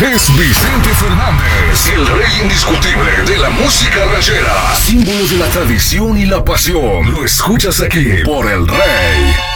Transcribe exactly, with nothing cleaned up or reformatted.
es Vicente Fernández, el rey indiscutible de la música ranchera, símbolo de la tradición y la pasión. Lo escuchas aquí por El Rey.